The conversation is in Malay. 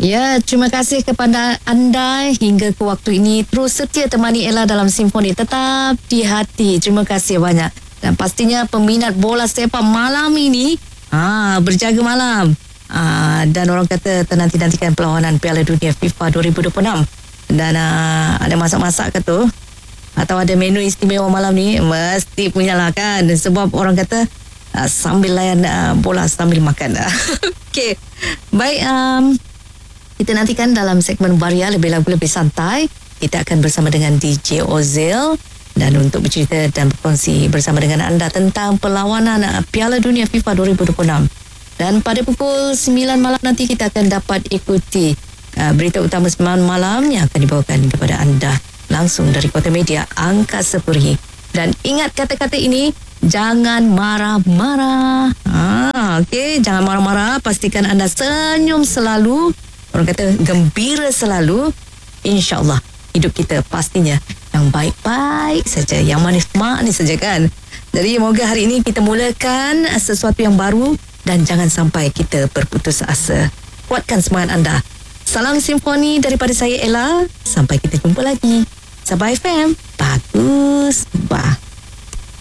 Ya, terima kasih kepada anda hingga ke waktu ini terus setia temani Ella dalam Simfoni Tetap di Hati. Terima kasih banyak. Dan pastinya peminat bola sepak malam ini berjaga malam. Dan orang kata nantikan perlawanan Piala Dunia FIFA 2026. Dan ada masak-masak ke tu? Atau ada menu istimewa malam ni? Mesti punyalah kan. Sebab orang kata sambil layan bola sambil makan. Okey. Baik, kita nantikan dalam segmen Varia lebih lagu lebih santai. Kita akan bersama dengan DJ Ozil dan untuk bercerita dan berkongsi bersama dengan anda tentang perlawanan Piala Dunia FIFA 2026. Dan pada pukul 9 malam nanti kita akan dapat ikuti berita utama 9 malam yang akan dibawakan kepada anda langsung dari Kota Media Angkasa Puri. Dan ingat kata-kata ini, jangan marah-marah. Okey, jangan marah-marah. Pastikan anda senyum selalu. Orang kata gembira selalu. InsyaAllah hidup kita pastinya yang baik-baik saja, yang manis-manis saja kan. Jadi moga hari ini kita mulakan sesuatu yang baru dan jangan sampai kita berputus asa. Kuatkan semangat anda. Salam Simfoni daripada saya Ella. Sampai kita jumpa lagi. Sabah FM. Bagus. Bah.